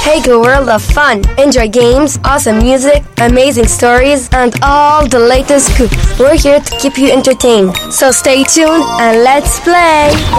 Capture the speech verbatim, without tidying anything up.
Take a world of fun. Enjoy games, awesome music, amazing stories, and all the latest scoop. We're here to keep you entertained. So stay tuned and let's play!